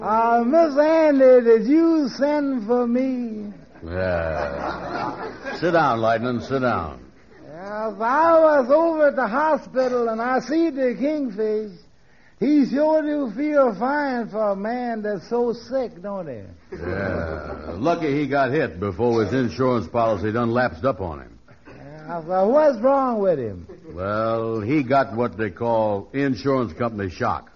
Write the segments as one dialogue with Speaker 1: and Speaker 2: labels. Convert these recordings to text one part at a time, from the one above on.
Speaker 1: Miss Andy, did you send for me?
Speaker 2: Yeah. Sit down, Lightning, sit down.
Speaker 1: Yes, I was over at the hospital and I see the Kingfish. He sure do feel fine for a man that's so sick, don't he?
Speaker 2: Yeah. Lucky he got hit before his insurance policy done lapsed up on him.
Speaker 1: Well, what's wrong with him?
Speaker 2: Well, he got what they call insurance company shock.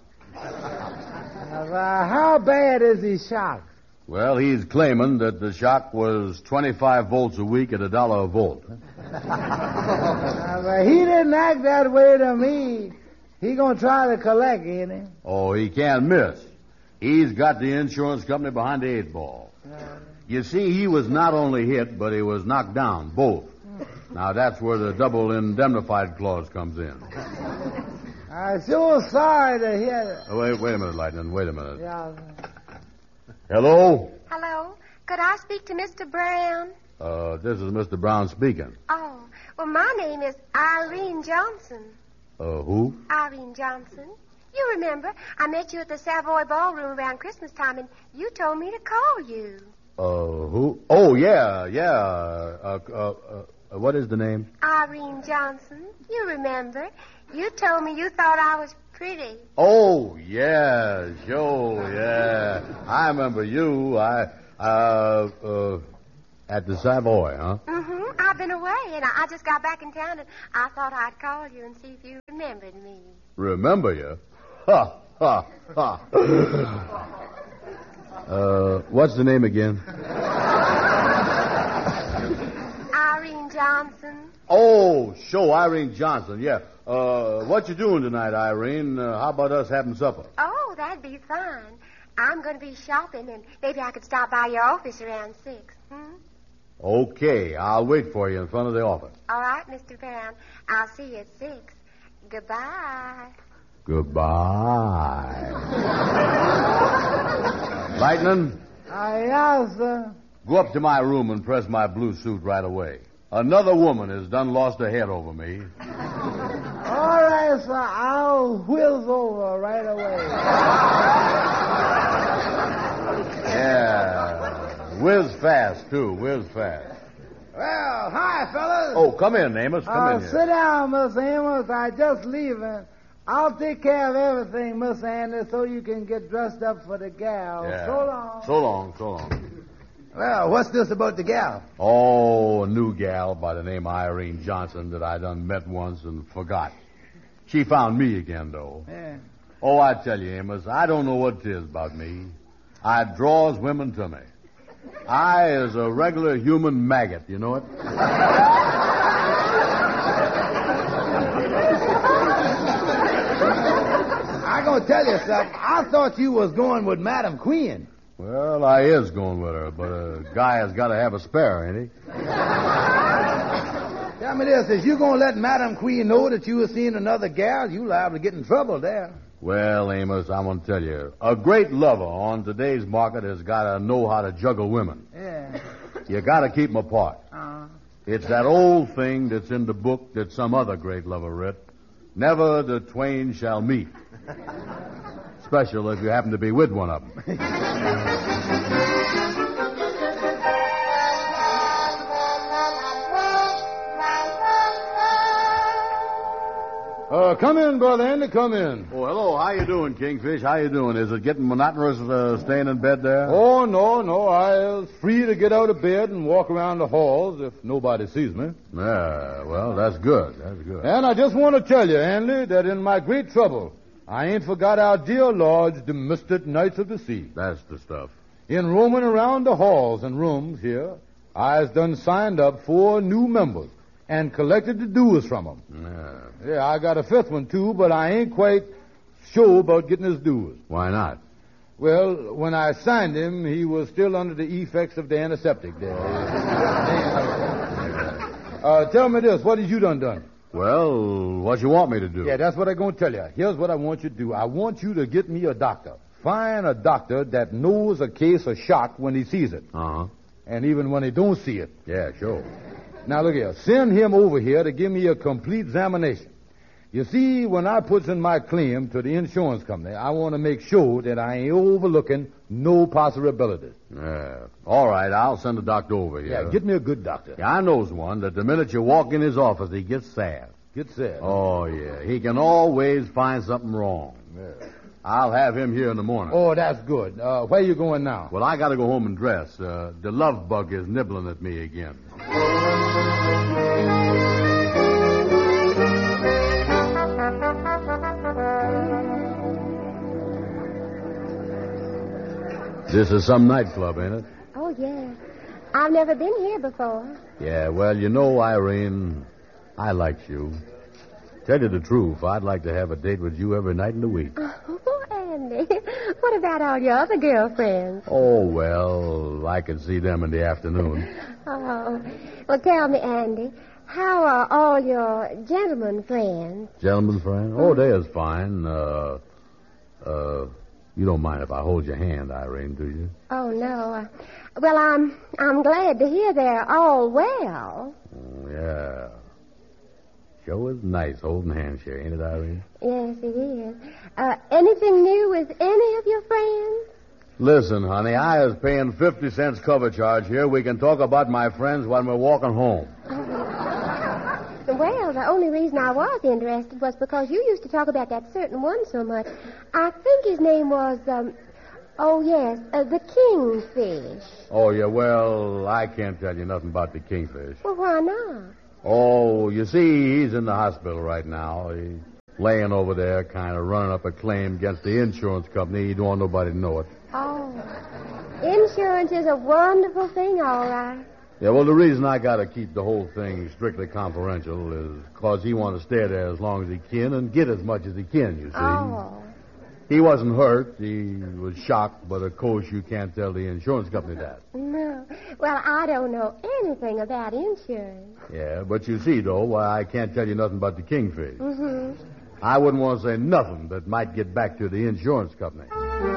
Speaker 1: How bad is he shocked?
Speaker 2: Well, he's claiming that the shock was 25 volts a week at $1 a volt.
Speaker 1: He didn't act that way to me. He gonna try to collect, ain't he?
Speaker 2: Oh, he can't miss. He's got the insurance company behind the 8-ball. You see, he was not only hit, but he was knocked down, both. Now, that's where the double indemnified clause comes in.
Speaker 1: I'm sure sorry to hear that.
Speaker 2: Oh, wait a minute, Lightning. Wait a minute.
Speaker 1: Yeah.
Speaker 2: Hello?
Speaker 3: Hello? Could I speak to Mr. Brown?
Speaker 2: This is Mr. Brown speaking.
Speaker 3: Oh, well, my name is Irene Johnson.
Speaker 2: Who?
Speaker 3: Irene Johnson. You remember, I met you at the Savoy Ballroom around Christmas time, and you told me to call you.
Speaker 2: Who? Oh, yeah. What is the name?
Speaker 3: Irene Johnson. You remember. You told me you thought I was pretty.
Speaker 2: Oh, yeah, sure, yeah. I remember you. At the Savoy, huh?
Speaker 3: Mm-hmm. I've been away, and I just got back in town, and I thought I'd call you and see if you remembered me.
Speaker 2: Remember you? Ha, ha, ha. What's the name again?
Speaker 3: Irene Johnson.
Speaker 2: Oh, sure, Irene Johnson, yeah. What you doing tonight, Irene? How about us having supper?
Speaker 3: Oh, that'd be fine. I'm going to be shopping, and maybe I could stop by your office around 6.
Speaker 2: Okay, I'll wait for you in front of the office.
Speaker 3: All right, Mr. Brown. I'll see you at 6. Goodbye.
Speaker 2: Goodbye. Lightning?
Speaker 1: Yes, sir.
Speaker 2: Go up to my room and press my blue suit right away. Another woman has done lost her head over me.
Speaker 1: All right, sir. I'll whiz over right away.
Speaker 2: Yeah. Whiz fast, too. Whiz fast.
Speaker 1: Well, hi, fellas.
Speaker 2: Oh, come in, Amos. Come in here.
Speaker 1: Sit down, Miss Amos. I just leaving. I'll take care of everything, Miss Andy, so you can get dressed up for the gal.
Speaker 2: Yeah.
Speaker 1: So long.
Speaker 2: So long, so long.
Speaker 4: Well, what's this about the gal?
Speaker 2: Oh, a new gal by the name of Irene Johnson that I done met once and forgot. She found me again, though.
Speaker 1: Yeah.
Speaker 2: Oh, I tell you, Amos, I don't know what it is about me. I draws women to me. I is a regular human maggot, you know it?
Speaker 4: I gonna tell you something. I thought you was going with Madam Queen.
Speaker 2: Well, I is going with her, but a guy has got to have a spare, ain't he?
Speaker 4: Tell me this, if you gonna let Madam Queen know that you was seeing another gal, you liable to get in trouble there.
Speaker 2: Well, Amos, I'm going to tell you, a great lover on today's market has got to know how to juggle women.
Speaker 1: Yeah.
Speaker 2: You got to keep them apart. It's that old thing that's in the book that some other great lover writ. Never the twain shall meet. Special if you happen to be with one of them.
Speaker 5: Come in, Brother Andy, come in.
Speaker 2: Oh, hello. How you doing, Kingfish? How you doing? Is it getting monotonous staying in bed there?
Speaker 5: Oh, no. I was free to get out of bed and walk around the halls if nobody sees me.
Speaker 2: Yeah, well, that's good. That's good.
Speaker 5: And I just want to tell you, Andy, that in my great trouble, I ain't forgot our dear Lord's the Mystic Knights of the Sea.
Speaker 2: That's the stuff.
Speaker 5: In roaming around the halls and rooms here, I's done signed up 4 new members and collected the dues from them. Yeah, I got a 5th one, too, but I ain't quite sure about getting his dues.
Speaker 2: Why not?
Speaker 5: Well, when I signed him, he was still under the effects of the antiseptic there. Tell me this, what have you done?
Speaker 2: Well, what you want me to do?
Speaker 5: Yeah, that's what I'm going to tell you. Here's what I want you to do. I want you to get me a doctor. Find a doctor that knows a case of shock when he sees it.
Speaker 2: Uh-huh.
Speaker 5: And even when he don't see it.
Speaker 2: Yeah, sure.
Speaker 5: Now, look here. Send him over here to give me a complete examination. You see, when I puts in my claim to the insurance company, I want to make sure that I ain't overlooking no possibilities.
Speaker 2: Yeah. All right, I'll send a doctor over here.
Speaker 5: Yeah, get me a good doctor.
Speaker 2: Yeah, I knows one that the minute you walk in his office, he gets sad.
Speaker 5: Get sad.
Speaker 2: Oh, yeah. He can always find something wrong.
Speaker 5: Yeah.
Speaker 2: I'll have him here in the morning.
Speaker 5: Oh, that's good. Where you going now?
Speaker 2: Well, I got to go home and dress. The love bug is nibbling at me again. This is some nightclub, ain't it?
Speaker 3: Oh, yeah. I've never been here before.
Speaker 2: Yeah, well, you know, Irene, I like you. Tell you the truth, I'd like to have a date with you every night in the week.
Speaker 3: Oh, Andy. What about all your other girlfriends?
Speaker 2: Oh, well, I can see them in the afternoon.
Speaker 3: Oh. Well, tell me, Andy, how are all your gentlemen friends?
Speaker 2: Gentlemen, friend? Oh, they're fine. You don't mind if I hold your hand, Irene, do you?
Speaker 3: Oh, no. Well, I'm glad to hear they're all well.
Speaker 2: Oh, yeah. Sure is nice holding hands here, ain't it, Irene?
Speaker 3: Yes, it is. Anything new with any of your friends?
Speaker 2: Listen, honey, I is paying 50 cents cover charge here. We can talk about my friends when we're walking home.
Speaker 3: Well, the only reason I was interested was because you used to talk about that certain one so much. I think his name was, the Kingfish.
Speaker 2: Oh, yeah, well, I can't tell you nothing about the Kingfish.
Speaker 3: Well, why not?
Speaker 2: Oh, you see, he's in the hospital right now. He's laying over there, kind of running up a claim against the insurance company. He don't want nobody to know it.
Speaker 3: Oh, insurance is a wonderful thing, all right.
Speaker 2: Yeah, well, the reason I got to keep the whole thing strictly confidential is because he wants to stay there as long as he can and get as much as he can, you see.
Speaker 3: Oh.
Speaker 2: He wasn't hurt. He was shocked, but of course you can't tell the insurance company that.
Speaker 3: No. Well, I don't know anything about insurance.
Speaker 2: Yeah, but you see, though, why I can't tell you nothing about the Kingfish.
Speaker 3: Mm-hmm.
Speaker 2: I wouldn't want to say nothing that might get back to the insurance company.